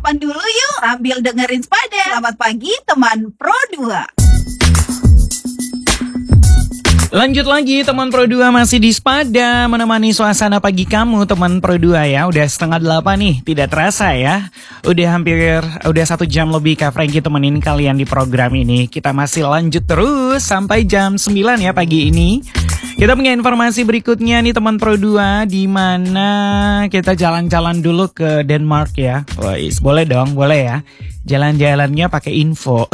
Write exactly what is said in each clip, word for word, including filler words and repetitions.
sarapan dulu yuk sambil dengerin Sepada. Selamat pagi teman Pro dua. Lanjut lagi teman Pro dua masih di Sepada menemani suasana pagi kamu teman Pro dua ya. Udah setengah delapan nih, tidak terasa ya. Udah hampir, udah satu jam lebih Kak Frankie temenin kalian di program ini. Kita masih lanjut terus sampai jam sembilan ya pagi ini. Kita punya informasi berikutnya nih teman Pro dua, di mana kita jalan-jalan dulu ke Denmark ya. Wais, boleh dong, boleh ya. Jalan-jalannya pakai info,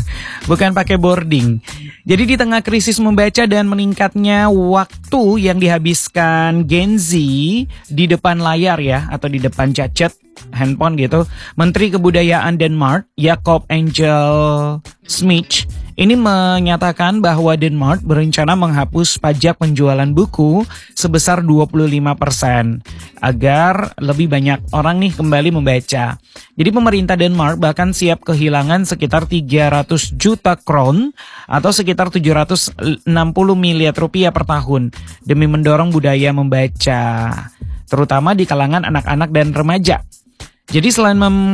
bukan pakai boarding. Jadi di tengah krisis membaca dan meningkatnya waktu yang dihabiskan Gen Z di depan layar ya, atau di depan gadget, handphone gitu, Menteri Kebudayaan Denmark, Jacob Angel Schmidt, ini menyatakan bahwa Denmark berencana menghapus pajak penjualan buku sebesar dua puluh lima persen agar lebih banyak orang nih kembali membaca. Jadi pemerintah Denmark bahkan siap kehilangan sekitar tiga ratus juta kron atau sekitar tujuh ratus enam puluh miliar rupiah per tahun demi mendorong budaya membaca, terutama di kalangan anak-anak dan remaja. Jadi selain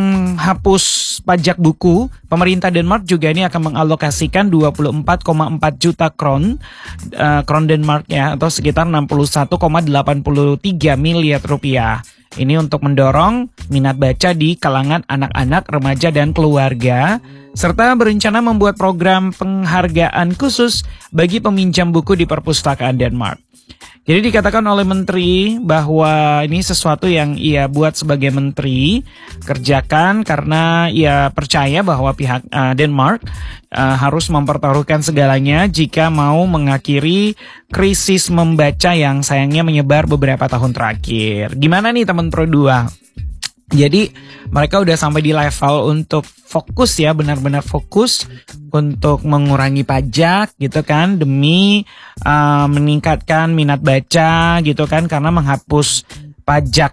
menghapus pajak buku, pemerintah Denmark juga ini akan mengalokasikan dua puluh empat koma empat juta kron, uh, kron Denmark ya, atau sekitar enam puluh satu koma delapan tiga miliar rupiah. Ini untuk mendorong minat baca di kalangan anak-anak, remaja, dan keluarga, serta berencana membuat program penghargaan khusus bagi peminjam buku di perpustakaan Denmark. Jadi dikatakan oleh menteri bahwa ini sesuatu yang ia buat sebagai menteri kerjakan karena ia percaya bahwa pihak uh, Denmark uh, harus mempertaruhkan segalanya jika mau mengakhiri krisis membaca yang sayangnya menyebar beberapa tahun terakhir. Gimana nih teman Pro dua? Jadi mereka udah sampai di level untuk fokus ya, benar-benar fokus untuk mengurangi pajak gitu kan, demi uh, meningkatkan minat baca gitu kan, karena menghapus pajak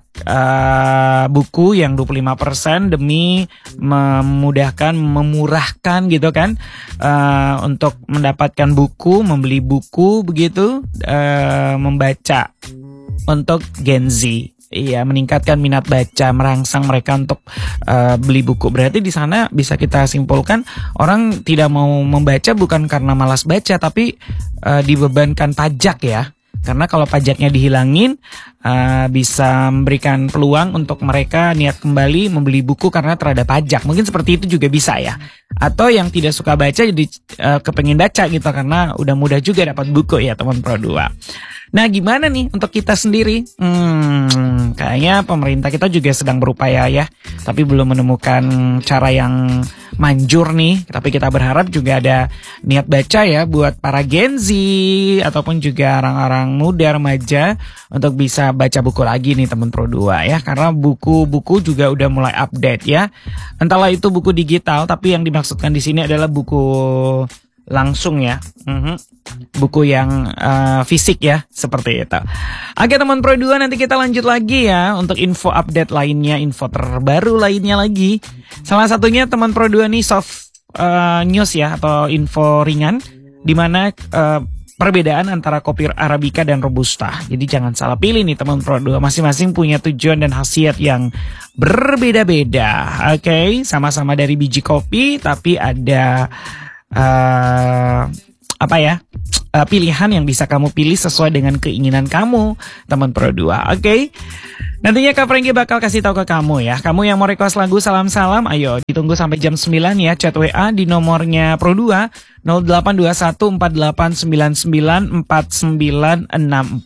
uh, buku yang dua puluh lima persen demi memudahkan, memurahkan gitu kan, uh, untuk mendapatkan buku, membeli buku begitu, uh, membaca untuk Gen Z. Iya, meningkatkan minat baca, merangsang mereka untuk uh, beli buku. Berarti di sana bisa kita simpulkan orang tidak mau membaca bukan karena malas baca, tapi uh, dibebankan pajak ya. Karena kalau pajaknya dihilangin, uh, bisa memberikan peluang untuk mereka niat kembali membeli buku karena terhadap pajak. Mungkin seperti itu juga bisa ya. Atau yang tidak suka baca jadi uh, kepengen baca gitu, karena udah mudah juga dapat buku ya teman Pro dua. Nah gimana nih untuk kita sendiri? Hmm, kayaknya pemerintah kita juga sedang berupaya ya, tapi belum menemukan cara yang manjur nih. Tapi kita berharap juga ada niat baca ya buat para Gen Z ataupun juga orang-orang muda, remaja untuk bisa baca buku lagi nih teman Pro dua ya. Karena buku-buku juga udah mulai update ya. Entahlah itu buku digital, tapi yang dimaksudkan di sini adalah buku langsung ya, mm-hmm. buku yang uh, fisik ya, seperti itu. Oke teman Pro dua, nanti kita lanjut lagi ya untuk info update lainnya, info terbaru lainnya lagi. Salah satunya teman Pro dua nih soft uh, news ya, atau info ringan, dimana uh, perbedaan antara kopi Arabica dan Robusta. Jadi jangan salah pilih nih teman Pro dua, masing-masing punya tujuan dan khasiat yang berbeda-beda. Oke, okay? Sama-sama dari biji kopi, tapi ada Uh, apa ya uh, pilihan yang bisa kamu pilih sesuai dengan keinginan kamu teman Pro dua. Oke, okay? Nantinya Kak Frankie bakal kasih tahu ke kamu ya. Kamu yang mau request lagu, salam-salam, ayo ditunggu sampai jam sembilan ya. Chat W A di nomornya Pro dua nol delapan dua satu empat delapan sembilan sembilan empat sembilan enam empat.